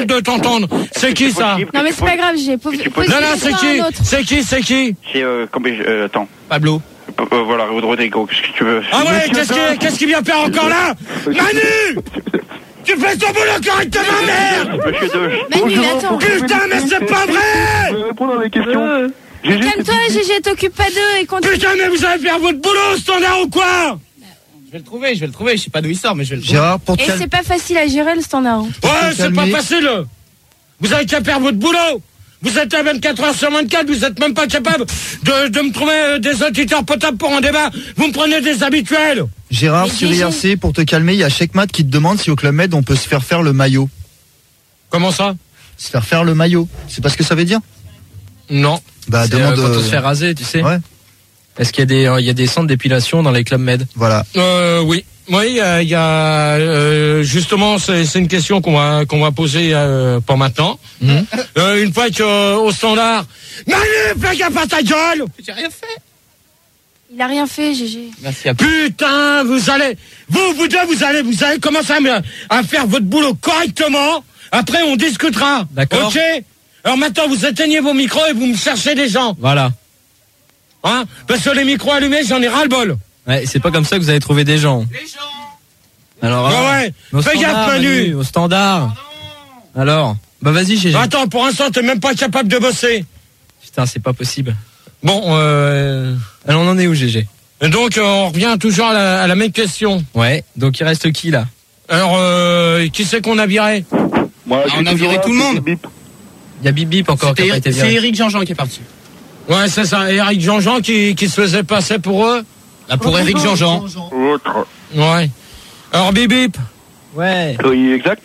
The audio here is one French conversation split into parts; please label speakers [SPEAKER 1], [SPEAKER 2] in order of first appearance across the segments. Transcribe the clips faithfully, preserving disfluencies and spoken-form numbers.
[SPEAKER 1] de t'entendre. C'est qui ça?
[SPEAKER 2] Non mais c'est pas grave, j'ai posé.
[SPEAKER 1] Non non, c'est qui? C'est qui? C'est qui?
[SPEAKER 3] C'est euh, euh, attends.
[SPEAKER 4] Pablo.
[SPEAKER 3] Euh, voilà, Rodrigo, qu'est-ce que tu veux?
[SPEAKER 1] Ah ouais, qu'est-ce qu'il qu'est-ce qu'il vient faire encore là? Manu! Tu fais ton boulot correctement, merde!
[SPEAKER 2] Manu, attends.
[SPEAKER 1] Putain, mais c'est pas vrai!
[SPEAKER 5] Répondre à les questions.
[SPEAKER 2] Calme-toi, Gégé, t'occupe pas d'eux et continue.
[SPEAKER 1] Putain, mais vous allez faire votre boulot, standard ou quoi?
[SPEAKER 4] Je vais le trouver, je vais le trouver. Je sais pas d'où il sort, mais je vais le trouver.
[SPEAKER 6] Gérard, pour te
[SPEAKER 2] Et c'est pas facile à gérer le standard.
[SPEAKER 1] Ouais, c'est pas facile. Vous avez qu'à faire votre boulot. Vous êtes à vingt-quatre heures sur vingt-quatre, vous êtes même pas capable de, de me trouver des auditeurs potables pour un débat. Vous me prenez des habituels.
[SPEAKER 6] Gérard,
[SPEAKER 2] Mais
[SPEAKER 6] sur
[SPEAKER 2] Gégé-
[SPEAKER 6] I R C, pour te calmer, il y a Checkmat qui te demande si au Club Med on peut se faire faire le maillot.
[SPEAKER 1] Comment ça?
[SPEAKER 6] Se faire faire le maillot. C'est pas ce que ça veut dire?
[SPEAKER 1] Non.
[SPEAKER 6] Bah,
[SPEAKER 4] C'est,
[SPEAKER 6] demande.
[SPEAKER 4] euh, quand on
[SPEAKER 6] euh,
[SPEAKER 4] se fait raser, tu sais.
[SPEAKER 6] Ouais.
[SPEAKER 4] Est-ce qu'il y a des, euh, il y a des centres d'épilation dans les clubs med?
[SPEAKER 6] Voilà.
[SPEAKER 1] Euh, oui. Oui, il y a, il y a euh, justement, c'est, c'est une question qu'on va qu'on va poser euh, pour maintenant.
[SPEAKER 4] Mmh.
[SPEAKER 1] Euh, une fois que euh, au standard, Manu, fais gaffe à ta gueule.
[SPEAKER 4] J'ai rien fait.
[SPEAKER 2] Il a rien fait, Gégé.
[SPEAKER 4] Merci à
[SPEAKER 1] Putain, vous allez, vous, vous deux, vous allez, vous allez commencer à, me- à faire votre boulot correctement. Après, on discutera.
[SPEAKER 4] D'accord.
[SPEAKER 1] Ok. Alors maintenant, vous éteignez vos micros et vous me cherchez des gens.
[SPEAKER 4] Voilà.
[SPEAKER 1] Hein? Parce que les micros allumés, j'en ai ras le bol.
[SPEAKER 4] Ouais, c'est pas comme ça que vous allez trouver des gens.
[SPEAKER 1] Les gens.
[SPEAKER 4] Alors,
[SPEAKER 1] Ouais,
[SPEAKER 4] hein,
[SPEAKER 1] ouais.
[SPEAKER 4] au
[SPEAKER 1] Fais
[SPEAKER 4] standard,
[SPEAKER 1] gaffe, Manu.
[SPEAKER 4] Au standard. Alors, bah vas-y, Gégé.
[SPEAKER 1] Attends, pour l'instant, t'es même pas capable de bosser.
[SPEAKER 4] Putain, c'est pas possible.
[SPEAKER 1] Bon, euh...
[SPEAKER 4] Alors, on en est où, Gégé?
[SPEAKER 1] Et donc, euh, on revient toujours à la, à la même question.
[SPEAKER 4] Ouais. Donc, il reste qui, là?
[SPEAKER 1] Alors, euh, qui c'est qu'on a viré?
[SPEAKER 5] Moi,
[SPEAKER 4] Ah, on a viré tout le monde. Il y a Bip Bip encore qui a pas été viré.
[SPEAKER 7] C'est Eric Jean-Jean qui est parti.
[SPEAKER 1] Ouais, c'est ça. Eric Jean-Jean qui, qui se faisait passer pour eux.
[SPEAKER 7] Là, pour Eric Jean-Jean.
[SPEAKER 5] Autre.
[SPEAKER 1] Ouais. Alors, Bip Bip.
[SPEAKER 4] Ouais.
[SPEAKER 5] Oui, exact.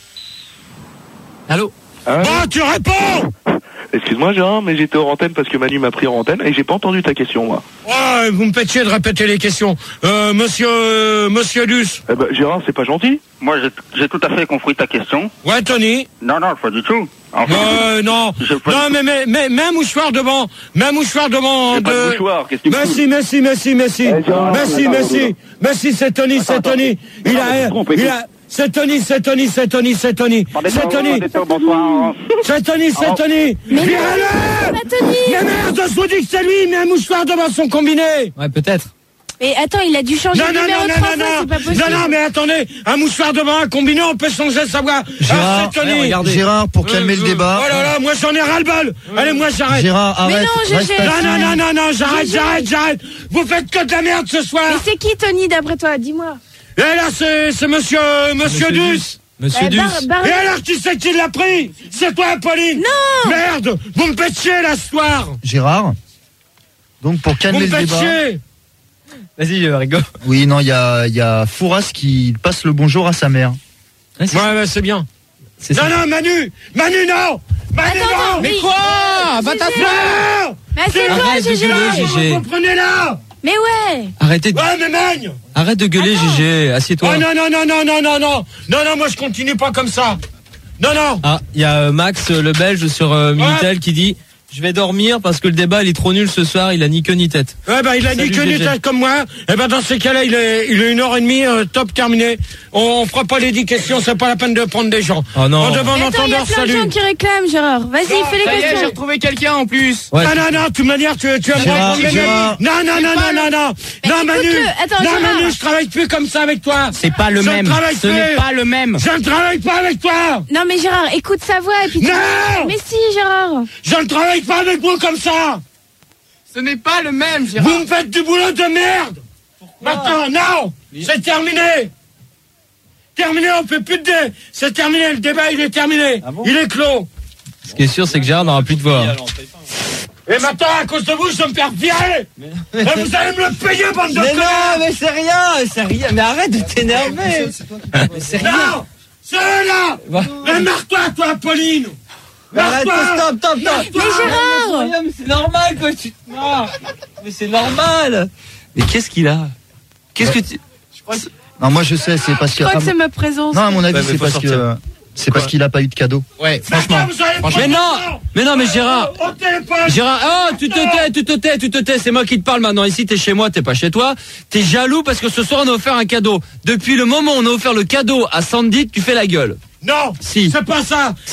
[SPEAKER 4] Allô?
[SPEAKER 5] Hein
[SPEAKER 1] Bon, tu réponds!
[SPEAKER 5] Excuse-moi, Gérard, mais j'étais hors antenne parce que Manu m'a pris en antenne et j'ai pas entendu ta question, moi.
[SPEAKER 1] Ouais, vous me faites chier de répéter les questions. Euh, monsieur, euh, monsieur Luce.
[SPEAKER 5] Eh ben, Gérard, c'est pas gentil.
[SPEAKER 3] Moi, j'ai, j'ai tout à fait compris ta question.
[SPEAKER 1] Ouais, Tony.
[SPEAKER 3] Non, non, pas du tout. En fait,
[SPEAKER 1] Euh, non.
[SPEAKER 3] je peux-
[SPEAKER 1] Non, mais, mais, mais, mais un mouchoir devant. Mais un mouchoir devant.
[SPEAKER 3] J'ai pas de
[SPEAKER 1] de...
[SPEAKER 3] mouchoir, qu'est-ce que tu me
[SPEAKER 1] Merci, merci, merci, merci.
[SPEAKER 5] Eh, Gérard,
[SPEAKER 1] Merci,
[SPEAKER 5] attends,
[SPEAKER 1] merci.
[SPEAKER 5] attends,
[SPEAKER 1] Merci, c'est Tony, c'est
[SPEAKER 3] Attends,
[SPEAKER 1] Tony. Il
[SPEAKER 3] attends,
[SPEAKER 1] a,
[SPEAKER 3] je me trompe,
[SPEAKER 1] il
[SPEAKER 3] écoute.
[SPEAKER 1] a, c'est Tony, c'est Tony, c'est Tony, c'est Tony. C'est Tony.
[SPEAKER 3] Bonsoir.
[SPEAKER 1] C'est Tony, c'est Tony.
[SPEAKER 2] Mais
[SPEAKER 1] Virez-le!
[SPEAKER 2] pas Tony.
[SPEAKER 1] Mais merde, je vous dis que c'est lui, mais un mouchoir devant son combiné.
[SPEAKER 4] Ouais, peut-être.
[SPEAKER 2] Mais attends, il a dû changer
[SPEAKER 1] Non,
[SPEAKER 2] de
[SPEAKER 1] non,
[SPEAKER 2] numéro
[SPEAKER 1] non, non,
[SPEAKER 2] trois
[SPEAKER 1] non,
[SPEAKER 2] fois, c'est pas
[SPEAKER 1] non,
[SPEAKER 2] possible.
[SPEAKER 1] non, non, mais attendez, un mouchoir devant un combiné, on peut changer sa voix.
[SPEAKER 6] Gérard,
[SPEAKER 1] Ah, c'est Tony.
[SPEAKER 4] ouais, regardez.
[SPEAKER 6] Gérard, pour calmer
[SPEAKER 1] Euh,
[SPEAKER 6] le
[SPEAKER 1] euh,
[SPEAKER 6] débat.
[SPEAKER 1] Oh là là, moi j'en ai ras-le-bol. Allez, moi j'arrête.
[SPEAKER 6] Gérard, arrête.
[SPEAKER 2] non, Gégé.
[SPEAKER 6] reste
[SPEAKER 1] Non,
[SPEAKER 6] assis.
[SPEAKER 1] non, non, non, non, j'arrête,
[SPEAKER 2] Gégé.
[SPEAKER 1] j'arrête, j'arrête. Vous faites que de la merde ce soir.
[SPEAKER 2] Mais c'est qui Tony d'après toi? Dis-moi.
[SPEAKER 1] Et là, c'est, c'est monsieur, monsieur Duce.
[SPEAKER 4] Monsieur
[SPEAKER 2] Euh,
[SPEAKER 4] Duce.
[SPEAKER 2] Bar- Bar-
[SPEAKER 1] Et alors, qui c'est qui l'a pris? C'est toi, Pauline.
[SPEAKER 2] Non.
[SPEAKER 1] Merde, vous me faites chier là ce soir.
[SPEAKER 6] Gérard. Donc, pour
[SPEAKER 1] Vous
[SPEAKER 6] calmer
[SPEAKER 1] me
[SPEAKER 6] le
[SPEAKER 1] faites
[SPEAKER 6] débat.
[SPEAKER 1] chier.
[SPEAKER 4] Vas-y, euh, Rigo.
[SPEAKER 6] Oui, non, il y a, il y a Fouras qui passe le bonjour à sa mère.
[SPEAKER 4] Ouais, c'est,
[SPEAKER 1] Ouais, ouais, c'est bien.
[SPEAKER 4] c'est
[SPEAKER 1] Non,
[SPEAKER 4] ça.
[SPEAKER 1] non, Manu. Manu, non. Manu,
[SPEAKER 2] Attends,
[SPEAKER 1] non.
[SPEAKER 2] attends, mais
[SPEAKER 4] Quoi? Va
[SPEAKER 2] Gégé.
[SPEAKER 4] t'asseoir.
[SPEAKER 1] Non.
[SPEAKER 2] Mais assieds-toi,
[SPEAKER 4] Arrête de
[SPEAKER 2] Gégé.
[SPEAKER 4] gueuler, Gégé.
[SPEAKER 1] Vous comprenez là.
[SPEAKER 2] Mais ouais.
[SPEAKER 4] Arrêtez de,
[SPEAKER 1] Ouais, mais magne.
[SPEAKER 4] arrête de gueuler,
[SPEAKER 2] Attends.
[SPEAKER 4] Gégé. Assieds-toi.
[SPEAKER 1] Oh non, non, non, non, non, non, non. Non, non, moi je continue pas comme ça. Non, non.
[SPEAKER 4] Ah, il y a euh, Max, euh, le Belge, sur euh, Minitel, qui dit je vais dormir parce que le débat il est trop nul ce soir, il a ni queue ni tête.
[SPEAKER 1] Ouais, bah, il a
[SPEAKER 4] Salut,
[SPEAKER 1] ni que ni
[SPEAKER 4] Gégé.
[SPEAKER 1] tête comme moi. Et ben, dans ces cas-là, il est, il est une heure et demie, euh, top terminé. On, on fera pas les dix questions, c'est pas la peine de prendre des gens.
[SPEAKER 4] Oh non.
[SPEAKER 1] On devant
[SPEAKER 2] Mais attends, il y a
[SPEAKER 1] l'entendeur,
[SPEAKER 2] plein de
[SPEAKER 1] salut.
[SPEAKER 2] gens qui réclament, Gérard. Vas-y, fais les
[SPEAKER 7] Ça y est, j'ai
[SPEAKER 2] questions.
[SPEAKER 7] retrouvé quelqu'un en plus.
[SPEAKER 4] Ouais,
[SPEAKER 1] Ah non, non, de toute manière, tu, tu vas me
[SPEAKER 6] Gérard,
[SPEAKER 1] répondre les
[SPEAKER 6] Gérard.
[SPEAKER 1] mêmes. Non, non, non, non, non, non.
[SPEAKER 2] Mais
[SPEAKER 1] Non, Manu.
[SPEAKER 2] écoute-le. Attends,
[SPEAKER 1] Non,
[SPEAKER 2] Gérard.
[SPEAKER 1] Manu, je travaille plus comme ça avec toi.
[SPEAKER 7] C'est pas le
[SPEAKER 1] Je
[SPEAKER 7] même.
[SPEAKER 1] travaille
[SPEAKER 7] Ce n'est
[SPEAKER 1] plus.
[SPEAKER 7] pas le même.
[SPEAKER 1] Je ne travaille pas avec toi.
[SPEAKER 2] Non, mais Gérard, écoute sa voix et puis tu-
[SPEAKER 1] Non.
[SPEAKER 2] Mais si, Gérard.
[SPEAKER 1] Je ne travaille pas avec vous comme ça.
[SPEAKER 7] Ce n'est pas le même, Gérard.
[SPEAKER 1] Vous me faites du boulot de merde. Maintenant, non. C'est terminé. Terminé, on fait plus de dé. C'est terminé, le débat il est terminé. Il est clos.
[SPEAKER 4] ce qui est sûr, c'est que Gérard n'aura plus de voix.
[SPEAKER 1] Et maintenant, à cause de vous, je vais me faire virer. Et vous allez me le payer, bande de
[SPEAKER 4] Mais
[SPEAKER 1] connards.
[SPEAKER 4] non, mais c'est rien, c'est rien. Mais arrête de t'énerver. Mais c'est rien.
[SPEAKER 1] Non, c'est là.
[SPEAKER 4] Va.
[SPEAKER 1] Mais marre-toi, toi, Pauline.
[SPEAKER 4] Mais arrête,
[SPEAKER 1] Marre-toi.
[SPEAKER 4] stop, stop, stop.
[SPEAKER 2] Mais Gérard.
[SPEAKER 4] Mais c'est normal que tu te marres. Mais c'est normal. Mais qu'est-ce qu'il a? Qu'est-ce que tu...
[SPEAKER 6] Non, moi je sais, c'est parce que.
[SPEAKER 2] Je crois
[SPEAKER 6] à
[SPEAKER 2] que c'est ma présence.
[SPEAKER 6] mon- Non, à mon avis,
[SPEAKER 4] Ouais, mais
[SPEAKER 6] c'est
[SPEAKER 4] faut
[SPEAKER 6] parce
[SPEAKER 4] sortir.
[SPEAKER 6] que. C'est parce qu'il a pas eu de cadeau.
[SPEAKER 4] Ouais,
[SPEAKER 1] Franchement,
[SPEAKER 4] franchement.
[SPEAKER 1] vous allez
[SPEAKER 4] Franchement. Mais
[SPEAKER 1] prendre
[SPEAKER 4] non, mais non, mais Gérard.
[SPEAKER 1] Au téléphone.
[SPEAKER 4] Gérard, oh, tu te tais, tu te tais, tu te tais, c'est moi qui te parle maintenant. Ici, t'es chez moi, t'es pas chez toi. T'es jaloux parce que ce soir, on a offert un cadeau. Depuis le moment où on a offert le cadeau à Sandy, tu fais la gueule.
[SPEAKER 1] Non,
[SPEAKER 4] Si.
[SPEAKER 1] c'est pas ça.